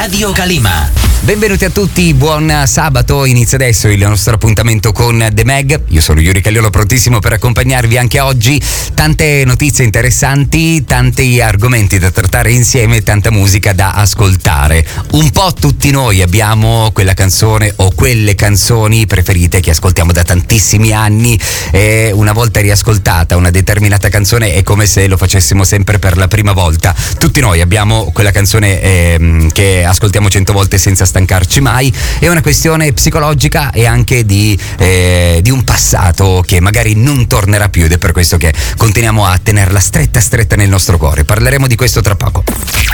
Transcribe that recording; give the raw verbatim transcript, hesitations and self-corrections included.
Radio Calima. Benvenuti a tutti, buon sabato, inizia adesso il nostro appuntamento con The Mag. Io sono Yuri Cagliolo, prontissimo per accompagnarvi anche oggi. Tante notizie interessanti, tanti argomenti da trattare insieme, tanta musica da ascoltare. Un po' tutti noi abbiamo quella canzone o quelle canzoni preferite che ascoltiamo da tantissimi anni e una volta riascoltata una determinata canzone è come se lo facessimo sempre per la prima volta. Tutti noi abbiamo quella canzone eh, che ascoltiamo cento volte senza stancarci mai. È una questione psicologica e anche di, eh, di un passato che magari non tornerà più ed è per questo che continuiamo a tenerla stretta stretta nel nostro cuore. Parleremo di questo tra poco.